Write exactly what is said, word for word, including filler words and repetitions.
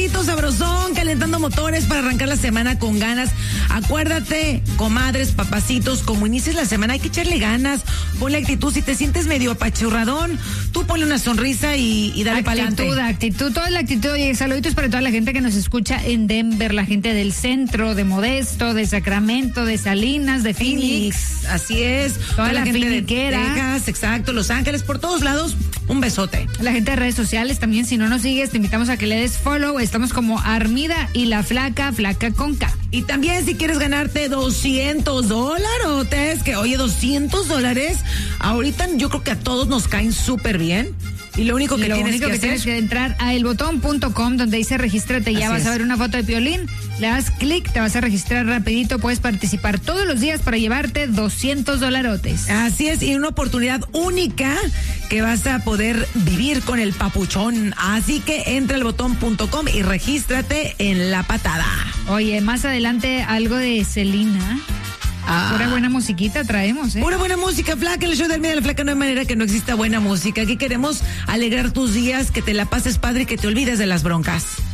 cafecito sabrosón, calentando motores para arrancar la semana con ganas. Acuérdate, comadres, papacitos, como inicies la semana hay que echarle ganas, ponle actitud. Si te sientes medio apachurradón, tú ponle una sonrisa y, y dale para adelante. Actitud, actitud, toda la actitud. Y saluditos para toda la gente que nos escucha en Denver, la gente del centro, de Modesto, de Sacramento, de Salinas, de Phoenix. Phoenix, así es. Toda, toda la, la gente finiquera. de Texas, exacto, Los Ángeles, por todos lados, un besote. La gente de redes sociales también, si no nos sigues, te invitamos a que le des follow. Estamos como Armida y la Flaca, Flaca con K. Y también si quieres ganarte doscientos dólares, que oye, doscientos dólares, ahorita yo creo que a todos nos caen súper bien. Y lo único que lo tienes único que, que hacer tienes que entrar a elbotón punto com, donde dice regístrate, ya Así vas es. a ver una foto de Piolín, le das clic, te vas a registrar rapidito, puedes participar todos los días para llevarte doscientos dolarotes. Así es, y una oportunidad única que vas a poder vivir con el papuchón. Así que entra al botón punto com y regístrate en la patada. Oye, más adelante algo de Selena. Ah. Pura buena musiquita traemos, ¿eh? Pura buena música, Flaca, el show de Armida de la Flaca. No hay manera que no exista buena música. Aquí queremos alegrar tus días, que te la pases padre y que te olvides de las broncas.